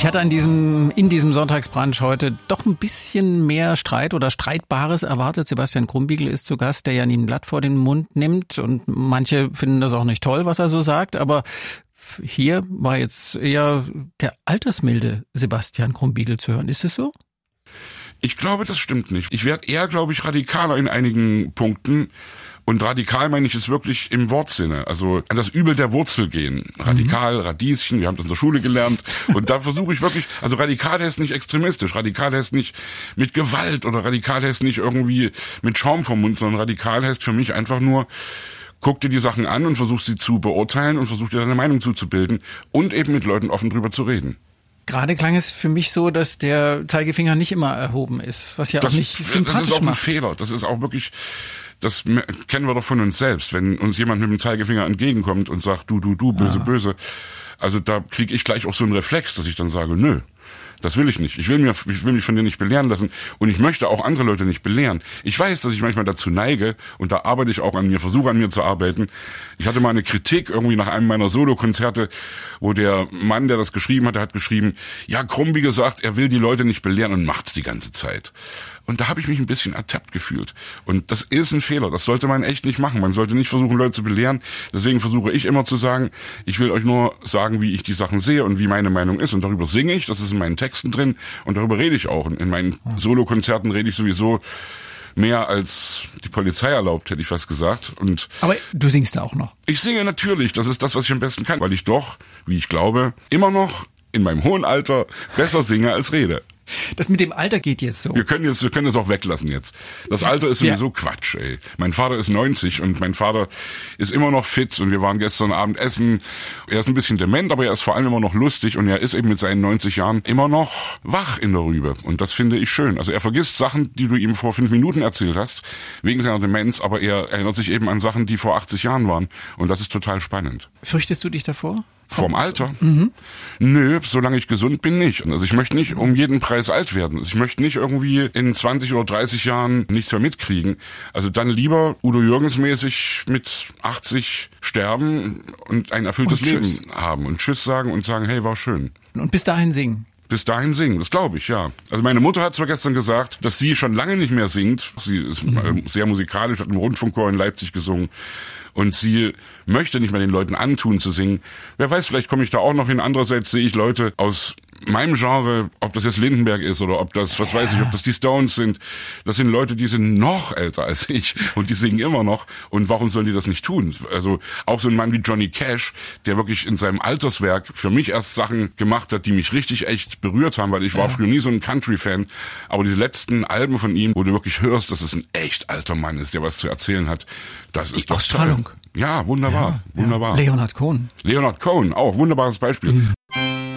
Ich hatte in diesem Sonntagsbrunch heute doch ein bisschen mehr Streit oder Streitbares erwartet. Sebastian Krumbiegel ist zu Gast, der ja nie ein Blatt vor den Mund nimmt. Und manche finden das auch nicht toll, was er so sagt. Aber hier war jetzt eher der altersmilde Sebastian Krumbiegel zu hören. Ist es so? Ich glaube, das stimmt nicht. Ich werde eher, glaube ich, radikaler in einigen Punkten. Und radikal meine ich es wirklich im Wortsinne, also an das Übel der Wurzel gehen. Radikal, Radieschen, wir haben das in der Schule gelernt. Und da versuche ich wirklich, also radikal heißt nicht extremistisch, radikal heißt nicht mit Gewalt oder radikal heißt nicht irgendwie mit Schaum vom Mund, sondern radikal heißt für mich einfach nur, guck dir die Sachen an und versuch sie zu beurteilen und versuch dir deine Meinung zuzubilden und eben mit Leuten offen drüber zu reden. Gerade klang es für mich so, dass der Zeigefinger nicht immer erhoben ist, was ja auch nicht sympathisch macht. Das ist auch ein Fehler, das ist auch wirklich... Das kennen wir doch von uns selbst, wenn uns jemand mit dem Zeigefinger entgegenkommt und sagt, du, böse, böse. Also da kriege ich gleich auch so einen Reflex, dass ich dann sage, nö, das will ich nicht. Ich will mich von dir nicht belehren lassen und ich möchte auch andere Leute nicht belehren. Ich weiß, dass ich manchmal dazu neige und da arbeite ich auch an mir, versuche an mir zu arbeiten. Ich hatte mal eine Kritik irgendwie nach einem meiner Solokonzerte, wo der Mann, der das geschrieben hat, der hat geschrieben, ja, Krumbiegel sagt, er will die Leute nicht belehren und macht's die ganze Zeit. Und da habe ich mich ein bisschen ertappt gefühlt. Und das ist ein Fehler. Das sollte man echt nicht machen. Man sollte nicht versuchen, Leute zu belehren. Deswegen versuche ich immer zu sagen, ich will euch nur sagen, wie ich die Sachen sehe und wie meine Meinung ist. Und darüber singe ich. Das ist in meinen Texten drin. Und darüber rede ich auch. Und in meinen Solokonzerten rede ich sowieso mehr als die Polizei erlaubt, hätte ich fast gesagt. Aber du singst da auch noch? Ich singe natürlich. Das ist das, was ich am besten kann. Weil ich doch, wie ich glaube, immer noch in meinem hohen Alter besser singe als rede. Das mit dem Alter geht jetzt so. Wir können es auch weglassen jetzt. Das Alter ist sowieso Quatsch, ey. Mein Vater ist 90 und mein Vater ist immer noch fit und wir waren gestern Abend essen. Er ist ein bisschen dement, aber er ist vor allem immer noch lustig und er ist eben mit seinen 90 Jahren immer noch wach in der Rübe. Und das finde ich schön. Also er vergisst Sachen, die du ihm vor 5 Minuten erzählt hast, wegen seiner Demenz, aber er erinnert sich eben an Sachen, die vor 80 Jahren waren. Und das ist total spannend. Fürchtest du dich davor? Vom Alter? Nö, solange ich gesund bin, nicht. Also ich möchte nicht um jeden Preis alt werden. Also ich möchte nicht irgendwie in 20 oder 30 Jahren nichts mehr mitkriegen. Also dann lieber Udo Jürgens mäßig mit 80 sterben und ein erfülltes Leben haben und Tschüss sagen und sagen, hey, war schön. Und bis dahin singen? Bis dahin singen, das glaube ich, ja. Also meine Mutter hat zwar gestern gesagt, dass sie schon lange nicht mehr singt. Sie ist sehr musikalisch, hat im Rundfunkchor in Leipzig gesungen. Und sie möchte nicht mehr den Leuten antun zu singen. Wer weiß, vielleicht komme ich da auch noch hin. Andererseits sehe ich Leute aus meinem Genre, ob das jetzt Lindenberg ist oder ob das, was weiß ich, ob das die Stones sind. Das sind Leute, die sind noch älter als ich und die singen immer noch. Und warum sollen die das nicht tun? Also auch so ein Mann wie Johnny Cash, der wirklich in seinem Alterswerk für mich erst Sachen gemacht hat, die mich richtig echt berührt haben, weil ich war früher nie so ein Country-Fan. Aber die letzten Alben von ihm, wo du wirklich hörst, dass es ein echt alter Mann ist, der was zu erzählen hat, das ist doch Ausstrahlung. Ja, wunderbar, wunderbar. Leonard Cohen, auch wunderbares Beispiel.